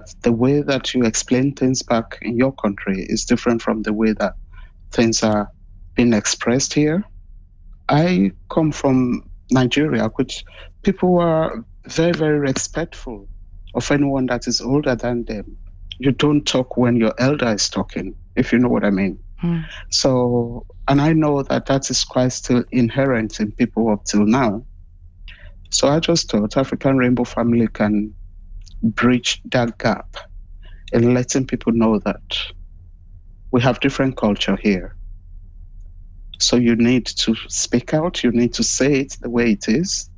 that the way that you explain things back in your country is different from the way that things are being expressed here. I come from Nigeria, which people are very, very respectful of anyone that is older than them. You don't talk when your elder is talking, if you know what I mean. So, and I know that that is quite still inherent in people up till now. So I just thought African Rainbow Family can bridge that gap in letting people know that we have different culture here. So you need to speak out, you need to say it the way it is.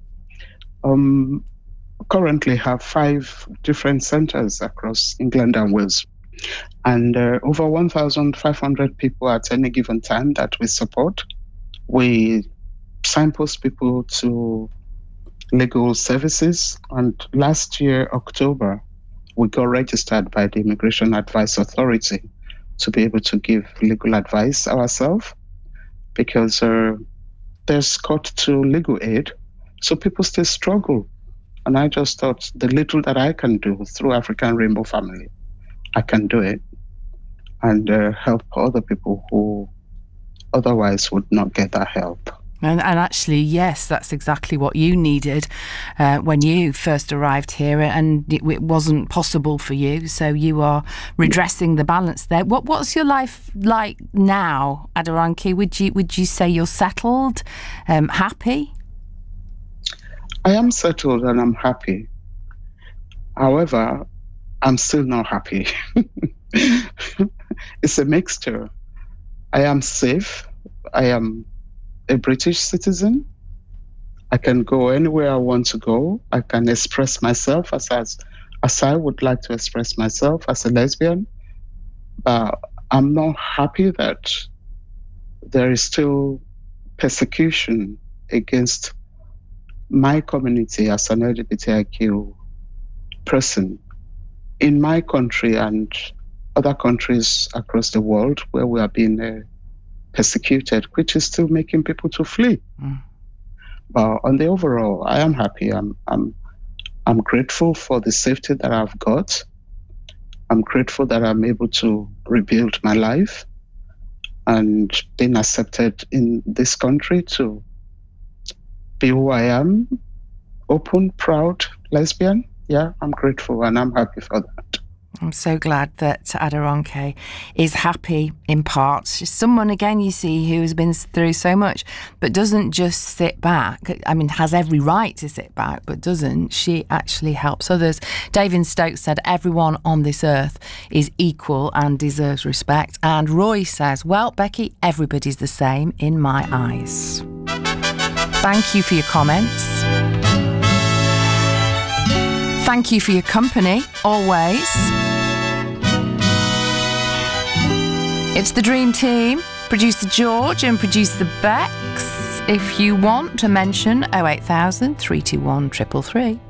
Currently have 5 different centers across England and Wales, and over 1,500 people at any given time that we support. We signpost people to legal services, and last year, October, we got registered by the Immigration Advice Authority to be able to give legal advice ourselves, because there's cut to legal aid, so people still struggle. And I just thought the little that I can do through African Rainbow Family, I can do it and help other people who otherwise would not get that help. And actually, yes, that's exactly what you needed when you first arrived here, and it wasn't possible for you. So you are redressing the balance there. What's your life like now, Aderonke? Would you say you're settled, happy? I am settled and I'm happy. However, I'm still not happy. It's a mixture. I am safe. I am a British citizen. I can go anywhere I want to go. I can express myself as I would like to express myself as a lesbian. But I'm not happy that there is still persecution against my community as an LGBTIQ person in my country and other countries across the world where we are being persecuted, which is still making people to flee. But on the overall, I am happy. I'm grateful for the safety that I've got. I'm grateful that I'm able to rebuild my life and being accepted in this country to be who I am, open, proud, lesbian. Yeah, I'm grateful and I'm happy for that. I'm so glad that Aderonke is happy in part. She's someone, again, you see, who has been through so much, but doesn't just sit back. I mean, has every right to sit back, but doesn't. She actually helps others. David Stokes said, everyone on this earth is equal and deserves respect. And Roy says, well, Becky, everybody's the same in my eyes. Thank you for your comments. Thank you for your company, always. It's the Dream Team, producer George and producer Bex. If you want to mention 08000 321 333.